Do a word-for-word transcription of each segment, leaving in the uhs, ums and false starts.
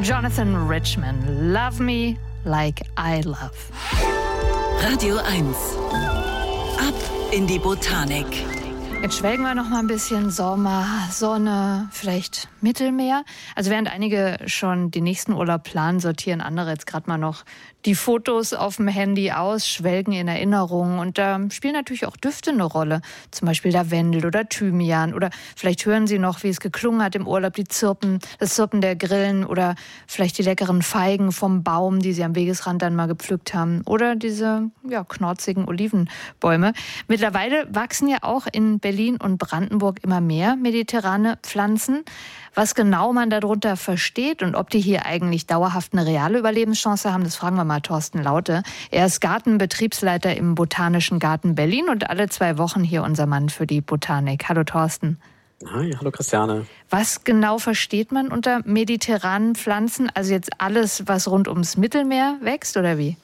Jonathan Richman, Love Me Like I Love. Radio eins. Ab in die Botanik. Jetzt schwelgen wir noch mal ein bisschen Sommer, Sonne, vielleicht Mittelmeer. Also während einige schon den nächsten Urlaub planen, sortieren andere jetzt gerade mal noch die Fotos auf dem Handy aus, schwelgen in Erinnerungen. Und da spielen natürlich auch Düfte eine Rolle. Zum Beispiel Lavendel oder Thymian. Oder vielleicht hören Sie noch, wie es geklungen hat im Urlaub, die Zirpen, das Zirpen der Grillen. Oder vielleicht die leckeren Feigen vom Baum, die Sie am Wegesrand dann mal gepflückt haben. Oder diese ja, knorzigen Olivenbäume. Mittlerweile wachsen ja auch in Berlin und Brandenburg immer mehr mediterrane Pflanzen. Was genau man darunter versteht und ob die hier eigentlich dauerhaft eine reale Überlebenschance haben, das fragen wir mal Thorsten Laute. Er ist Gartenbetriebsleiter im Botanischen Garten Berlin und alle zwei Wochen hier unser Mann für die Botanik. Hallo Thorsten. Hi, hallo Christiane. Was genau versteht man unter mediterranen Pflanzen? Also jetzt alles, was rund ums Mittelmeer wächst oder wie?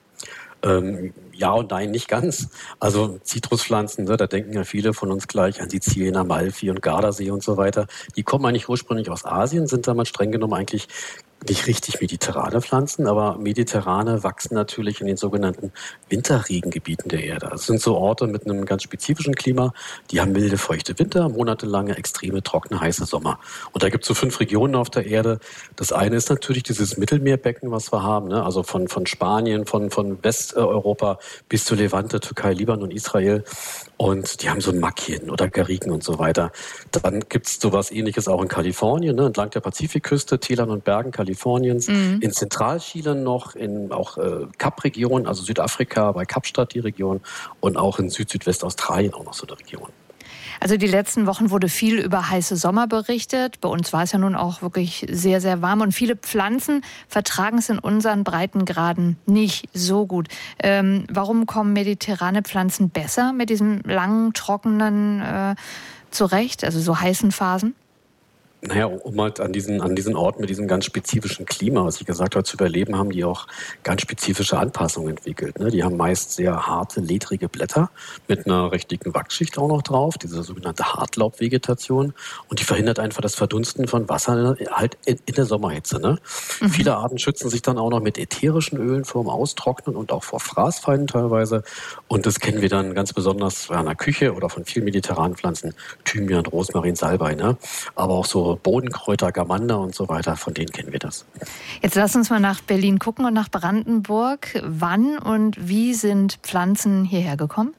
Ähm, ja und nein, nicht ganz. Also Zitruspflanzen, ne, da denken ja viele von uns gleich an Sizilien, Amalfi und Gardasee und so weiter. Die kommen eigentlich ursprünglich aus Asien, sind damals streng genommen eigentlich nicht richtig mediterrane Pflanzen, aber mediterrane wachsen natürlich in den sogenannten Winterregengebieten der Erde. Das sind so Orte mit einem ganz spezifischen Klima, die haben milde, feuchte Winter, monatelange, extreme, trockene, heiße Sommer. Und da gibt es so fünf Regionen auf der Erde. Das eine ist natürlich dieses Mittelmeerbecken, was wir haben, ne? Also von, von Spanien, von, von Westeuropa bis zu Levante, Türkei, Libanon, Israel. Und die haben so Makien oder Garigen und so weiter. Dann gibt's sowas Ähnliches auch in Kalifornien, ne? Entlang der Pazifikküste, Tälern und Bergen Kaliforniens. Mhm. In Zentralchile noch, in auch äh, Kap-Region, also Südafrika, bei Kapstadt die Region. Und auch in Süd-Südwestaustralien auch noch so eine Region. Also die letzten Wochen wurde viel über heiße Sommer berichtet. Bei uns war es ja nun auch wirklich sehr, sehr warm. Und viele Pflanzen vertragen es in unseren Breitengraden nicht so gut. Ähm, warum kommen mediterrane Pflanzen besser mit diesem langen, trockenen äh, zurecht, also so heißen Phasen? Naja, um halt an diesen, an diesen Orten mit diesem ganz spezifischen Klima, was ich gesagt habe, zu überleben, haben die auch ganz spezifische Anpassungen entwickelt. Ne? Die haben meist sehr harte, ledrige Blätter mit einer recht dicken Wachsschicht auch noch drauf, diese sogenannte Hartlaubvegetation. Und die verhindert einfach das Verdunsten von Wasser halt in, in der Sommerhitze. Ne? Mhm. Viele Arten schützen sich dann auch noch mit ätherischen Ölen vor dem Austrocknen und auch vor Fraßfeinden teilweise. Und das kennen wir dann ganz besonders in der Küche oder von vielen mediterranen Pflanzen, Thymian, Rosmarin, Salbei, ne? Aber auch so Bodenkräuter, Gamander und so weiter, von denen kennen wir das. Jetzt lass uns mal nach Berlin gucken und nach Brandenburg. Wann und wie sind Pflanzen hierher gekommen?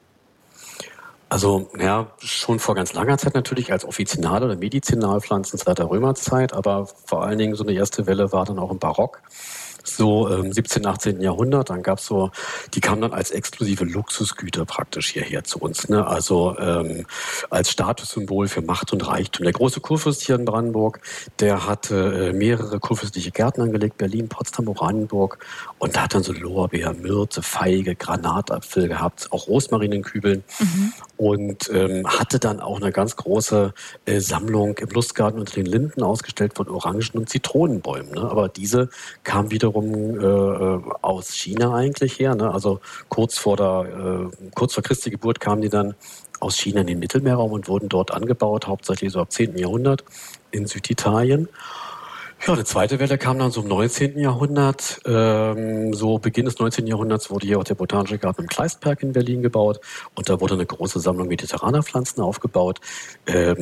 Also, ja, schon vor ganz langer Zeit natürlich als Offizinal- oder Medizinalpflanzen seit der Römerzeit, aber vor allen Dingen so eine erste Welle war dann auch im Barock. So im siebzehnten, achtzehnten Jahrhundert, dann gab's so, die kamen dann als exklusive Luxusgüter praktisch hierher zu uns, ne? Also ähm, als Statussymbol für Macht und Reichtum. Der große Kurfürst hier in Brandenburg, der hatte äh, mehrere kurfürstliche Gärten angelegt, Berlin, Potsdam, Oranienburg, und da hat dann so Lorbeer, Myrte, Feige, Granatapfel gehabt, auch Rosmarin in Kübeln. Mhm. Und ähm, hatte dann auch eine ganz große äh, Sammlung im Lustgarten unter den Linden ausgestellt von Orangen- und Zitronenbäumen, ne? Aber diese kam wieder Äh, aus China eigentlich her, ne? Also kurz vor der, äh, kurz vor Christi Geburt kamen die dann aus China in den Mittelmeerraum und wurden dort angebaut, hauptsächlich so ab zehnten Jahrhundert in Süditalien. Ja, eine zweite Welle kam dann so im neunzehnten Jahrhundert. Ähm, so Beginn des neunzehnten Jahrhunderts wurde hier auch der Botanische Garten im Kleistpark in Berlin gebaut und da wurde eine große Sammlung mediterraner Pflanzen aufgebaut. Ähm,